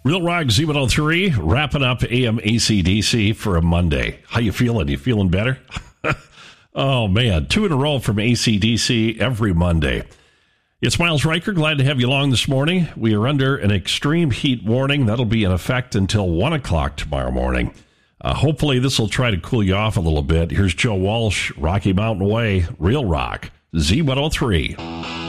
Real Rock Z103, wrapping up AM AC/DC for a Monday. How you feeling? You feeling better? Oh, man. 2 in a row from AC/DC every Monday. It's Miles Riker. Glad to have you along this morning. We are under an extreme heat warning. That'll be in effect until 1 o'clock tomorrow morning. Hopefully, this will try to cool you off a little bit. Here's Joe Walsh, Rocky Mountain Way, Real Rock Z103.